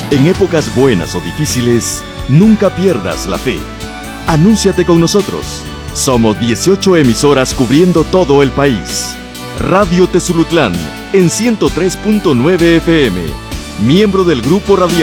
En épocas buenas o difíciles, nunca pierdas la fe. Anúnciate con nosotros. Somos 18 emisoras cubriendo todo el país. Radio Tezulutlán en 103.9 FM. Miembro del Grupo Radial